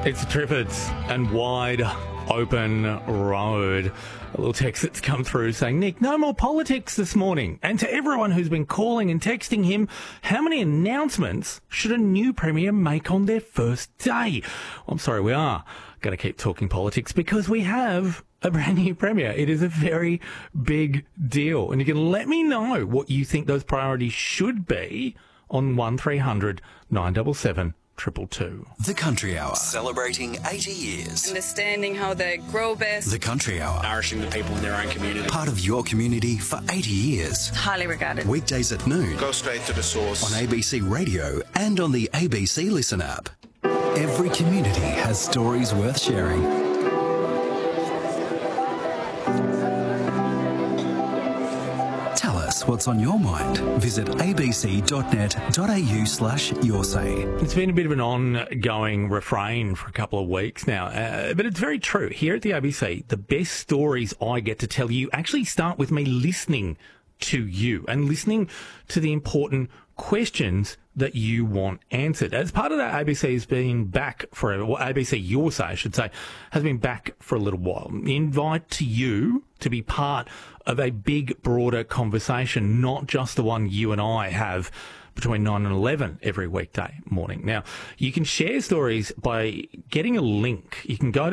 It's the Triffids and Wide Open Road. A little text that's come through saying, Nick, no more politics this morning. And to everyone who's been calling and texting him, how many announcements should a new Premier make on their first day? Well, I'm sorry, we are going to keep talking politics because we have a brand new Premier. It is a very big deal. And you can let me know what you think those priorities should be on 1300 977 222. The Country Hour, celebrating 80 years. Understanding how they grow best. The Country Hour, nourishing the people in their own community. Part of your community for 80 years. Highly regarded. Weekdays at noon. Go straight to the source. On ABC Radio and on the ABC Listen app. Every community has stories worth sharing. Tell us what's on your mind. Visit abc.net.au/yoursay. It's been a bit of an ongoing refrain for a couple of weeks now, but it's very true. Here at the ABC, the best stories I get to tell you actually start with me listening to you and listening to the important questions that you want answered. As part of that, ABC has been back for, well, ABC Your Say, I should say, has been back for a little while. Invite to you to be part of a big, broader conversation, not just the one you and I have between 9 and 11 every weekday morning. Now, you can share stories by getting a link. You can go to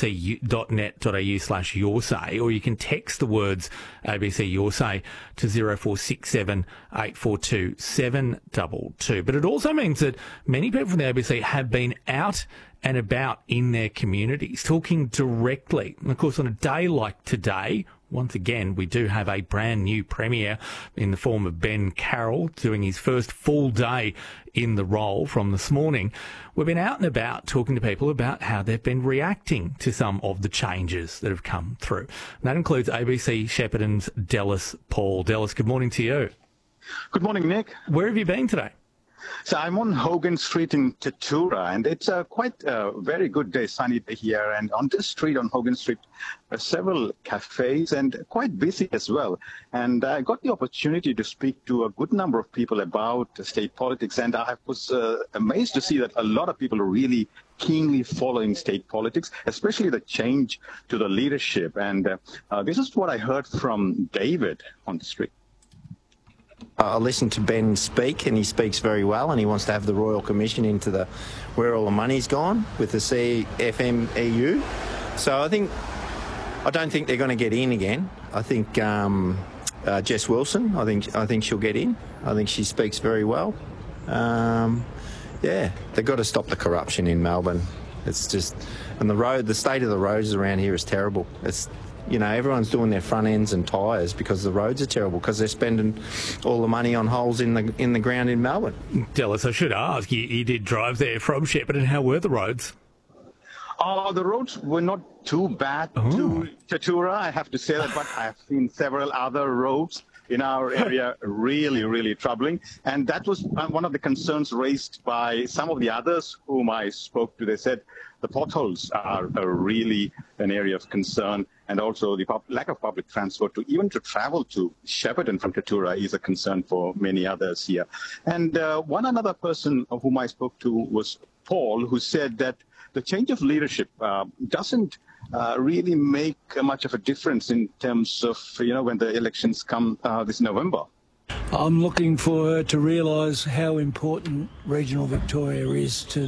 abc.net.au/yoursay, or you can text the words ABC Your Say to 0467 842 722. But it also means that many people from the ABC have been out and about in their communities, talking directly. And of course, on a day like today, once again, we do have a brand new Premier in the form of Ben Carroll doing his first full day in the role from this morning. We've been out and about talking to people about how they've been reacting to some of the changes that have come through. And that includes ABC Shepparton's Dallas Paul. Dallas, good morning to you. Good morning, Nick. Where have you been today? So I'm on Hogan Street in Tatura, and it's quite a very good day, sunny day here. And on this street, on Hogan Street, several cafes and quite busy as well. And I got the opportunity to speak to a good number of people about state politics, and I was amazed to see that a lot of people are really keenly following state politics, especially the change to the leadership. And this is what I heard from David on the street. I listened to Ben speak, and he speaks very well, and he wants to have the Royal Commission into where all the money's gone with the CFMEU. So I don't think they're going to get in again. I think Jess Wilson, I think she'll get in. I think she speaks very well. They've got to stop the corruption in Melbourne. It's just, and the state of the roads around here is terrible. It's, everyone's doing their front ends and tyres because the roads are terrible, because they're spending all the money on holes in the ground in Melbourne. Dallas, I should ask, you did drive there from Shepparton. How were the roads? Oh, the roads were not too bad to Tatura, I have to say that, but I have seen several other roads in our area really, really troubling. And that was one of the concerns raised by some of the others whom I spoke to. They said the potholes are really an area of concern, and also the lack of public transport even to travel to Shepparton from Tatura is a concern for many others here. And one another person whom I spoke to was Paul, who said that the change of leadership doesn't really make much of a difference in terms of, when the elections come this November. I'm looking for her to realise how important regional Victoria is for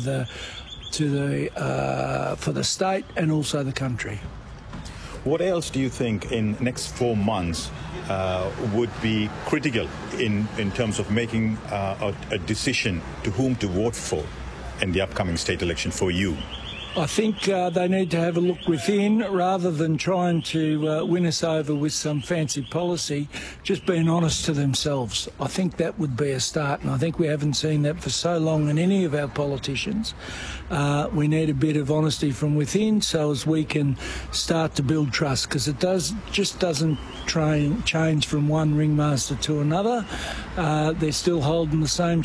the state and also the country. What else do you think in next 4 months would be critical in terms of making a decision to whom to vote for in the upcoming state election for you? I think they need to have a look within rather than trying to win us over with some fancy policy, just being honest to themselves. I think that would be a start, and I think we haven't seen that for so long in any of our politicians. We need a bit of honesty from within so as we can start to build trust, because it doesn't change from one ringmaster to another. They're still holding the same